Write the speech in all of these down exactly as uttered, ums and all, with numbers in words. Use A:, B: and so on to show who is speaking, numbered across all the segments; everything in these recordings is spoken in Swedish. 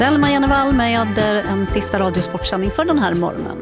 A: Selma Jennevall med en sista radiosportsändning för den här morgonen.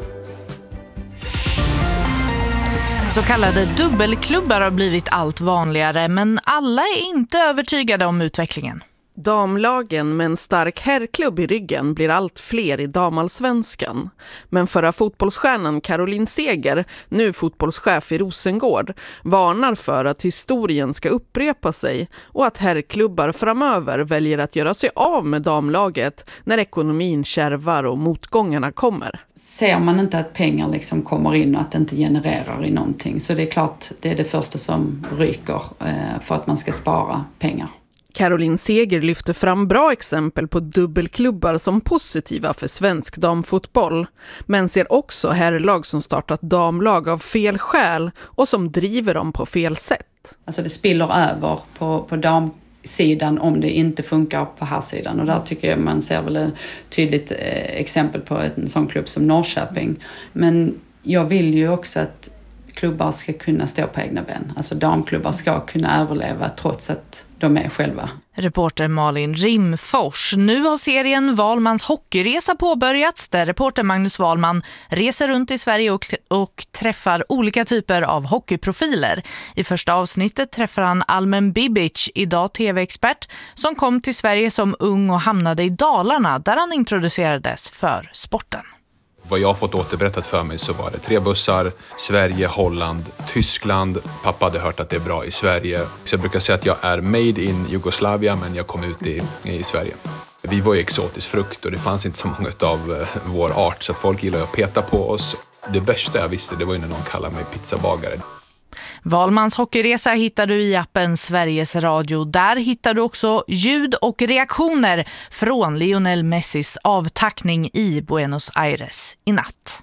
B: Så kallade dubbelklubbar har blivit allt vanligare, men alla är inte övertygade om utvecklingen.
C: Damlagen med en stark herrklubb i ryggen blir allt fler i damallsvenskan. Men förra fotbollsstjärnan Caroline Seger, nu fotbollschef i Rosengård, varnar för att historien ska upprepa sig och att herrklubbar framöver väljer att göra sig av med damlaget när ekonomin kärvar och motgångarna kommer.
D: Ser man inte att pengar liksom kommer in och att det inte genererar i någonting, så det är klart det är det första som ryker för att man ska spara pengar.
C: Caroline Seger lyfter fram bra exempel på dubbelklubbar som positiva för svensk damfotboll, men ser också herrlag som startat damlag av fel skäl och som driver dem på fel sätt.
D: Alltså det spiller över på, på damsidan om det inte funkar på här sidan, och där tycker jag man ser väl ett tydligt eh, exempel på en sån klubb som Norrköping. Men jag vill ju också att klubbar ska kunna stå på egna ben. Alltså damklubbar ska kunna överleva trots att de är själva.
B: Reporter Malin Rimfors. Nu har serien Wahlmans hockeyresa påbörjats där reporter Magnus Wahlman reser runt i Sverige och, och träffar olika typer av hockeyprofiler. I första avsnittet träffar han Almen Bibic, idag tv-expert, som kom till Sverige som ung och hamnade i Dalarna där han introducerades för sporten.
E: Vad jag har fått återberättat för mig så var det tre bussar, Sverige, Holland, Tyskland. Pappa hade hört att det är bra i Sverige. Så jag brukar säga att jag är made in Jugoslavia, men jag kom ut i, i Sverige. Vi var ju exotisk frukt och det fanns inte så många av vår art, så att folk gillade att peta på oss. Det värsta jag visste, det var ju när någon kallade mig pizzabagare.
B: Wahlmans hockeyresa hittar du i appen Sveriges Radio. Där hittar du också ljud och reaktioner från Lionel Messis avtackning i Buenos Aires i natt.